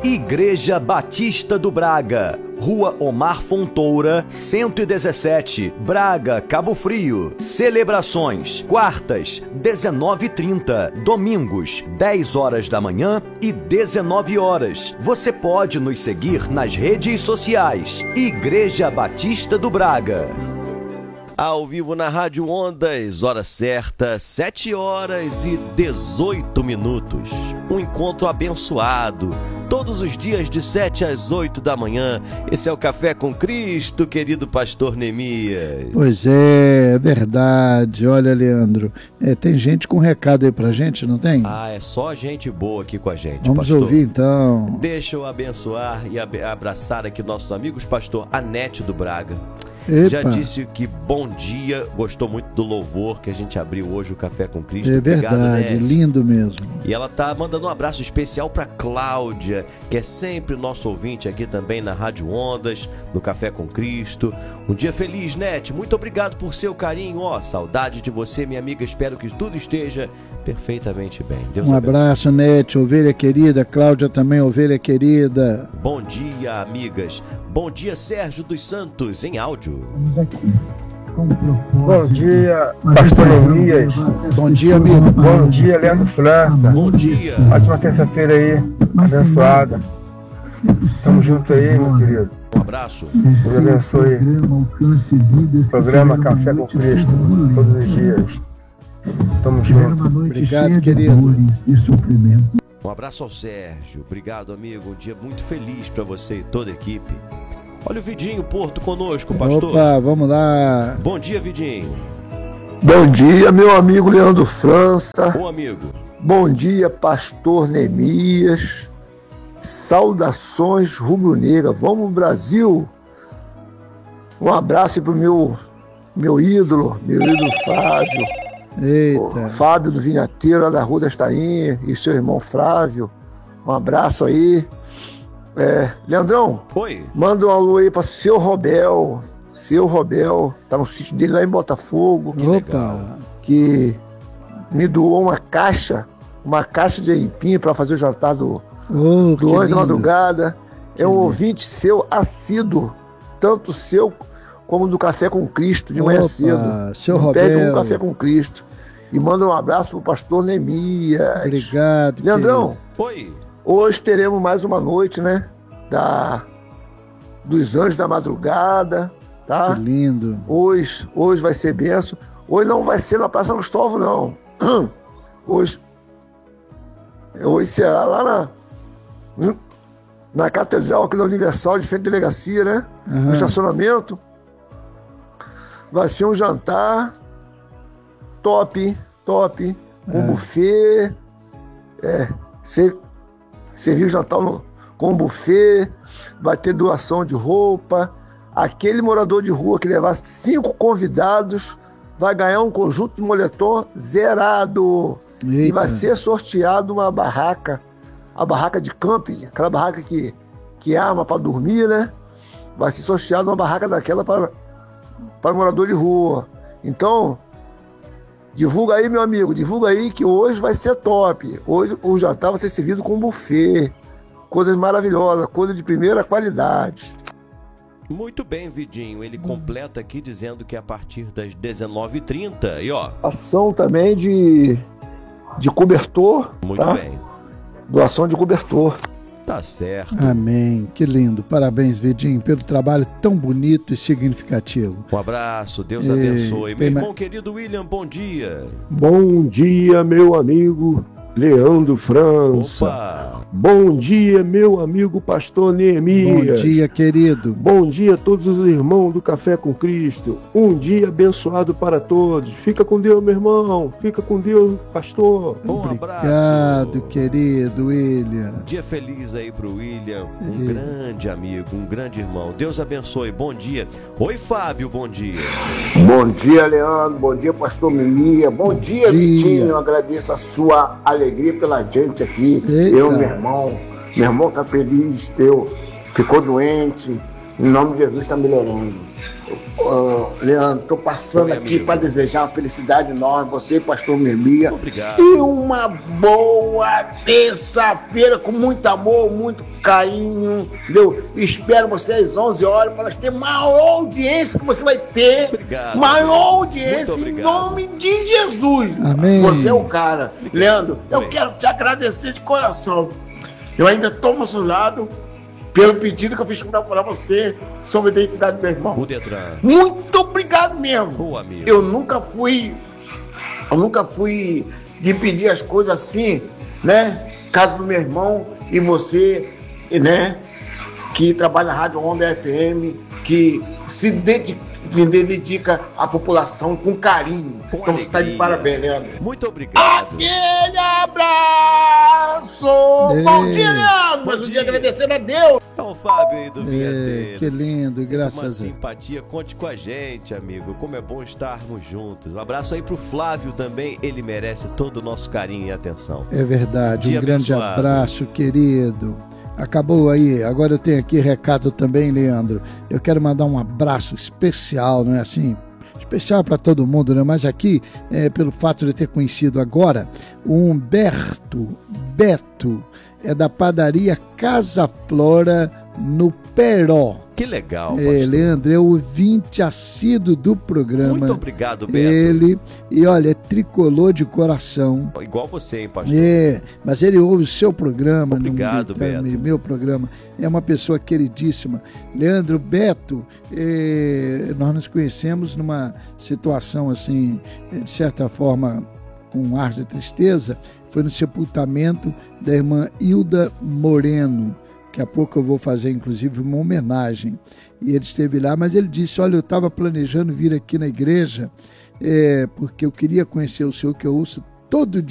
Igreja Batista do Braga, Rua Omar Fontoura, 117, Braga, Cabo Frio. Celebrações: quartas, 19h30, domingos, 10 horas da manhã e 19 horas. Você pode nos seguir nas redes sociais. Igreja Batista do Braga. Ao vivo na Rádio Ondas, hora certa, 7h18. Um encontro abençoado, todos os dias de 7 às 8 da manhã. Esse é o Café com Cristo, querido pastor Neemias. Pois é verdade. Olha, Leandro, tem gente com recado aí pra gente, não tem? É só gente boa aqui com a gente, Vamos pastor. ouvir então. Deixa eu abençoar e abraçar aqui nossos amigos, pastor Anete do Braga. Epa. Já disse que bom dia, gostou muito do louvor que a gente abriu hoje, o Café com Cristo. É verdade, obrigado, Nete. lindo mesmo. E ela tá mandando um abraço especial para Cláudia, que é sempre nosso ouvinte aqui também na Rádio Ondas, no Café com Cristo. Um dia feliz, Nete, muito obrigado por seu carinho, saudade de você, minha amiga, espero que tudo esteja perfeitamente bem. Deus Um abençoe. abraço, Nete, ovelha querida, Cláudia também, ovelha querida. Bom dia, amigas. Bom dia, Sérgio dos Santos, em áudio. Bom dia, pastor Neemias. Bom dia, amigo. Bom dia, Leandro França. Bom dia. Ótima terça-feira aí, abençoada. Tamo junto aí, meu querido. Um abraço. Deus abençoe. Programa Café com Cristo, todos os dias. Tamo junto. Obrigado, querido. Um abraço ao Sérgio. Obrigado, amigo. Um dia muito feliz para você e toda a equipe. Olha o Vidinho Porto conosco, pastor. Opa, vamos lá. Bom dia, Vidinho. Bom dia, meu amigo Leandro França. Bom amigo. Bom dia, pastor Neemias. Saudações rubro-negra. Vamos, Brasil. Um abraço pro meu ídolo Flávio. Eita. O Fábio do Vinhateiro, lá da Rua das Tainhas, e seu irmão Flávio. Um abraço aí. Leandrão, Oi. manda um alô aí para seu Robel. Seu Robel, tá no sítio dele lá em Botafogo. Opa. Que me doou uma caixa de aipim para fazer o jantar do Anjo da Madrugada. É um ouvinte seu assíduo, tanto seu como do Café com Cristo, de manhã cedo. Seu Pede Robel. um Café com Cristo. E manda um abraço pro pastor Neemias. Obrigado, Leandrão, Oi. hoje teremos mais uma noite, né? Dos Anjos da Madrugada, tá? Que lindo. Hoje vai ser benção. Hoje não vai ser na Praça Cristóvão, não. Hoje será lá na Catedral, aqui da Universal, de frente à delegacia, né? No estacionamento. Vai ser um jantar top, com buffet. Servir o jantar com buffet. Vai ter doação de roupa. Aquele morador de rua que levar 5 convidados vai ganhar um conjunto de moletom zerado. Eita. E vai ser sorteado uma barraca, a barraca de camping, aquela barraca que arma para dormir, né? Vai ser sorteado uma barraca daquela para morador de rua. Então, divulga aí, meu amigo, divulga aí que hoje vai ser top. Hoje o jantar vai ser servido com buffet. Coisas maravilhosas, coisa de primeira qualidade. Muito bem, Vidinho. Ele completa aqui dizendo que é a partir das 19h30. E Ação também de cobertor. Muito tá? bem. Doação de cobertor. Tá certo. Amém. Que lindo. Parabéns, Vidinho, pelo trabalho tão bonito e significativo. Um abraço. Deus abençoe. Meu irmão querido William, bom dia. Bom dia, meu amigo Leandro França. Opa. Bom dia, meu amigo pastor Neemias. Bom dia, querido. Bom dia a todos os irmãos do Café com Cristo. Um dia abençoado para todos. Fica com Deus, meu irmão. Fica com Deus, pastor. Abraço. Obrigado, querido William. Dia feliz aí pro William. Um grande amigo, um grande irmão. Deus abençoe. Bom dia. Oi, Fábio. Bom dia. Bom dia, Leandro. Bom dia, pastor Neemias. Bom dia, Vitinho. Eu agradeço a sua alegria pela gente aqui. Eita. Meu irmão tá feliz, ficou doente, em nome de Jesus tá melhorando. Leandro, estou passando Oi, aqui amigo. para desejar uma felicidade enorme, você, pastor Memia. Obrigado. E uma boa terça-feira com muito amor, muito carinho, entendeu? Espero você às 11 horas para nós ter maior audiência que você vai ter. Obrigado, maior amigo. audiência Muito em obrigado. nome de Jesus. Amém. Você é o cara. Leandro, eu Amém. quero te agradecer de coração. Eu ainda estou emocionado pelo pedido que eu fiz para você sobre a identidade do meu irmão. O Detran. Muito obrigado mesmo. Ô, amigo. Eu nunca fui de pedir as coisas assim, né? Caso do meu irmão e você, né? Que trabalha na Rádio Onda FM, que se dedica à população com carinho. Com Então você está de alegria. parabéns, Leandro. Muito obrigado. Aquele abraço! Bom dia, Leandro! Mas Bom um dia dia. agradecer a Deus. É o Fábio aí do Viadeiros. Que lindo, Sempre graças uma a Deus. simpatia. Conte com a gente, amigo. Como é bom estarmos juntos. Um abraço aí pro Flávio também. Ele merece todo o nosso carinho e atenção. É verdade, Dia um grande abençoado. abraço, querido. Acabou aí, agora eu tenho aqui recado também, Leandro. Eu quero mandar um abraço especial, não é assim? Especial para todo mundo, né? Mas aqui, pelo fato de ter conhecido agora, o Humberto Beto, é da padaria Casa Flora, no Peró. Que legal, pastor. Leandro, é ouvinte assíduo do programa. Muito obrigado, Beto. Ele, e olha, é tricolor de coração. Igual você, hein, pastor? Mas ele ouve o seu programa. Obrigado, Beto. Meu programa. É uma pessoa queridíssima. Leandro, Beto, nós nos conhecemos numa situação assim, de certa forma, com um ar de tristeza. Foi no sepultamento da irmã Hilda Moreno. Daqui a pouco eu vou fazer, inclusive, uma homenagem. E ele esteve lá, mas ele disse, olha, eu estava planejando vir aqui na igreja, porque eu queria conhecer o senhor, que eu ouço todo dia.